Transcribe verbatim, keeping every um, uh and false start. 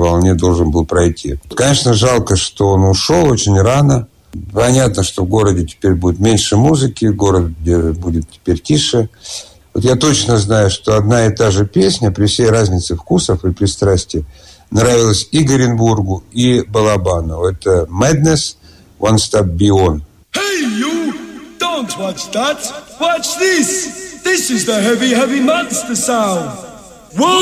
волне должен был пройти. Конечно, жалко, что он ушел очень рано. Понятно, что в городе теперь будет меньше музыки, город будет теперь тише. Вот я точно знаю, что одна и та же песня, при всей разнице вкусов и пристрастий, нравилась и Горенбургу, и Балабанову. Это Madness, One Step Beyond. Hey you! Don't watch that! Watch this! This is the heavy, heavy monster sound! One